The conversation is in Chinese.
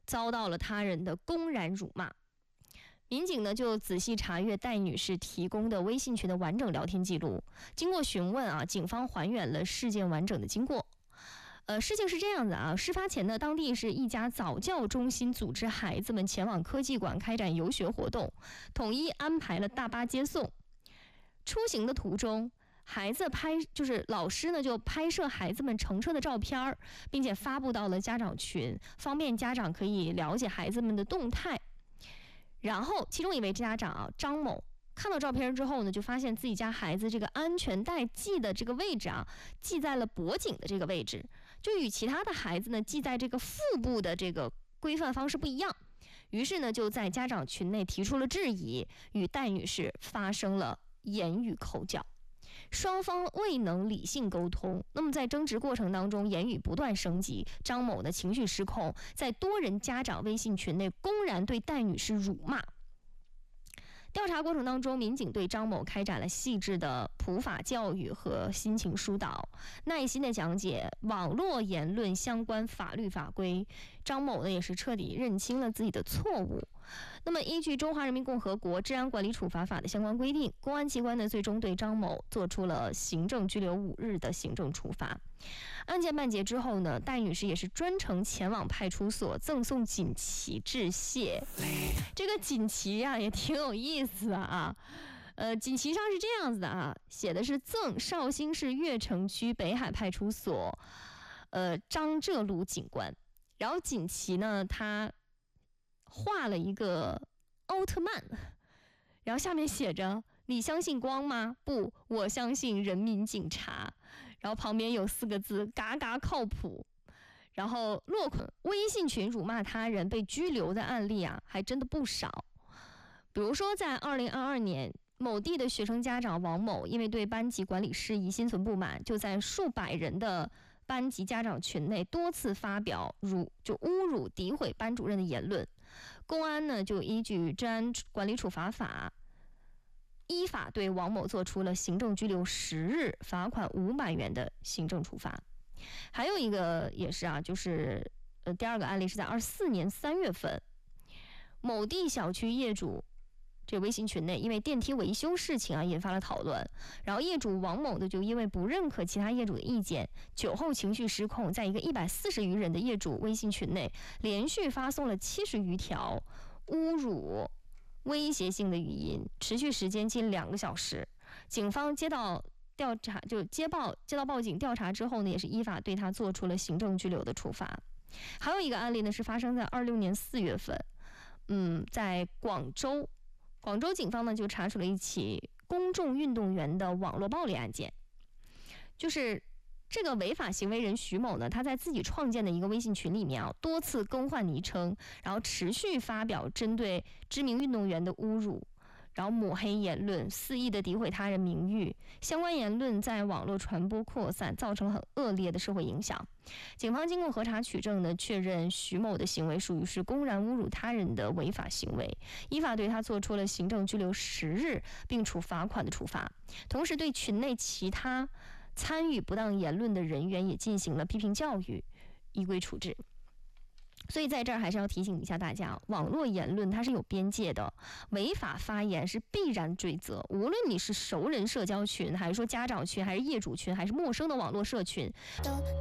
遭到了他人的公然辱骂。民警呢就仔细查阅戴女士提供的微信群的完整聊天记录，经过询问警方还原了事件完整的经过。事情是这样的事发前呢，当地是一家早教中心组织孩子们前往科技馆开展游学活动，统一安排了大巴接送。出行的途中，老师呢就拍摄孩子们乘车的照片，并且发布到了家长群，方便家长可以了解孩子们的动态。然后其中一位家长张某看到照片之后呢，就发现自己家孩子这个安全带系的这个位置系在了脖颈的这个位置，就与其他的孩子呢系在这个腹部的这个规范方式不一样。于是呢就在家长群内提出了质疑，与戴女士发生了言语口角，双方未能理性沟通。那么在争执过程当中，言语不断升级，张某的情绪失控，在多人家长微信群内公然对戴女士辱骂。调查过程当中，民警对张某开展了细致的普法教育和心情疏导，耐心的讲解网络言论相关法律法规。张某呢也是彻底认清了自己的错误。那么依据《中华人民共和国治安管理处罚法》的相关规定，公安机关呢最终对张某做出了行政拘留5日的行政处罚。案件办结之后呢，戴女士也是专程前往派出所赠送锦旗致谢。这个锦旗也挺有意思的锦旗上是这样子的写的是赠绍兴市越城区北海派出所张浙路警官。然后锦旗呢，他画了一个奥特曼，然后下面写着你相信光吗？不，我相信人民警察。然后旁边有4个字，嘎嘎靠谱。然后落款微信群辱骂他人被拘留的案例还真的不少。比如说在2022年，某地的学生家长王某因为对班级管理事宜心存不满，就在数百人的班级家长群内多次发表侮辱诋毁班主任的言论。公安呢就依据治安管理处罚法依法对王某做出了行政拘留10日、罚款500元的行政处罚。还有一个也是就是第二个案例是在24年3月份，某地小区业主这微信群内因为电梯维修事情引发了讨论，然后业主王某呢就因为不认可其他业主的意见，酒后情绪失控，在一个140余人的业主微信群内连续发送了70余条侮辱威胁性的语音，持续时间近2个小时。警方接到报警调查之后呢，也是依法对他做出了行政拘留的处罚。还有一个案例呢是发生在26年4月份，在广州警方呢就查处了一起公众运动员的网络暴力案件。就是这个违法行为人徐某呢，他在自己创建的一个微信群里面多次更换昵称，然后持续发表针对知名运动员的侮辱，然后抹黑言论，肆意的诋毁他人名誉，相关言论在网络传播扩散，造成了很恶劣的社会影响。警方经过核查取证呢，确认徐某的行为属于是公然侮辱他人的违法行为，依法对他做出了行政拘留10日，并处罚款的处罚。同时对群内其他参与不当言论的人员也进行了批评教育，依规处置。所以在这儿还是要提醒一下大家，网络言论它是有边界的，违法发言是必然追责。无论你是熟人社交群，还是说家长群，还是业主群，还是陌生的网络社群。